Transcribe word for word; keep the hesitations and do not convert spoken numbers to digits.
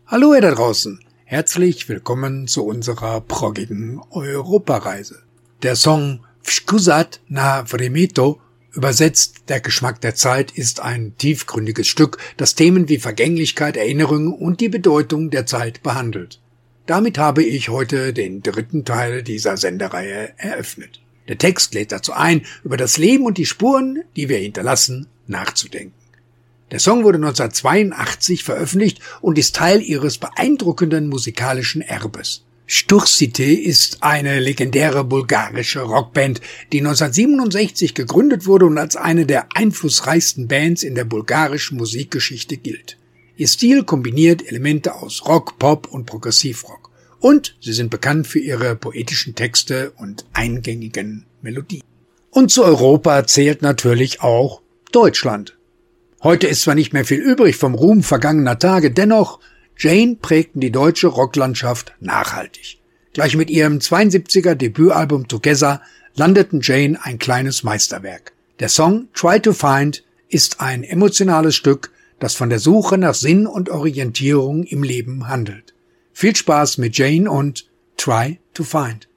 Hallo ihr da draußen, herzlich willkommen zu unserer proggigen Europareise. Der Song Wskurzat na Vremeto, übersetzt der Geschmack der Zeit, ist ein tiefgründiges Stück, das Themen wie Vergänglichkeit, Erinnerung und die Bedeutung der Zeit behandelt. Damit habe ich heute den dritten Teil dieser Sendereihe eröffnet. Der Text lädt dazu ein, über das Leben und die Spuren, die wir hinterlassen, nachzudenken. Der Song wurde neunzehnhundertzweiundachtzig veröffentlicht und ist Teil ihres beeindruckenden musikalischen Erbes. Stursite ist eine legendäre bulgarische Rockband, die neunzehnhundertsiebenundsechzig gegründet wurde und als eine der einflussreichsten Bands in der bulgarischen Musikgeschichte gilt. Ihr Stil kombiniert Elemente aus Rock, Pop und Progressivrock. Und sie sind bekannt für ihre poetischen Texte und eingängigen Melodien. Und zu Europa zählt natürlich auch Deutschland. Heute ist zwar nicht mehr viel übrig vom Ruhm vergangener Tage, dennoch, Jane prägten die deutsche Rocklandschaft nachhaltig. Gleich mit ihrem zweiundsiebziger Debütalbum Together landeten Jane ein kleines Meisterwerk. Der Song Try to Find ist ein emotionales Stück, das von der Suche nach Sinn und Orientierung im Leben handelt. Viel Spaß mit Jane und Try to Find.